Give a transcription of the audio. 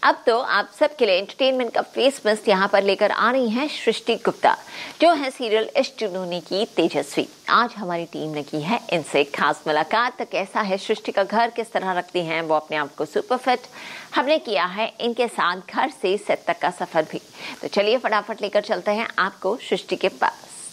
अब तो आप सबके लिए एंटरटेनमेंट का फेस मस्त यहाँ पर लेकर आ रही हैं सृष्टि गुप्ता, जो है सीरियल इश्क जुनूनी की तेजस्वी। आज हमारी टीम ने की है इनसे खास मुलाकात। तो कैसा है सृष्टि का घर, किस तरह रखती हैं वो अपने आप को सुपर फिट, हमने किया है इनके साथ घर से सेट तक का सफर भी। तो चलिए फटाफट लेकर चलते हैं आपको सृष्टि के पास।